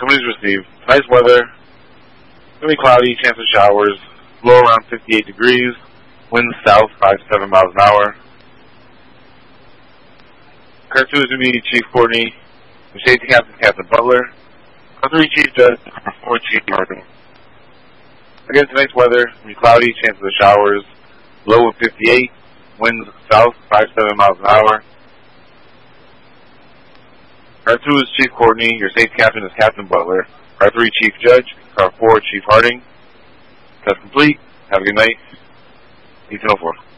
Warning is received. Nice weather. It's going to be cloudy, chance of showers. Low around 58 degrees. Winds south, 5 to 7 miles an hour. Car 2 is going to be Chief Courtney. Your safety captain, Captain Butler. Car 3, Chief Judge. Car 4, Chief Martin. Again, tonight's weather. It's going to be cloudy, chances of showers. Low of 58. Winds south, 5 to 7 miles an hour. Car 2 is Chief Courtney. Your safety captain is Captain Butler. Car 3, Chief Judge. Car 4, Chief Harding. Test complete. Have a good night. 1804.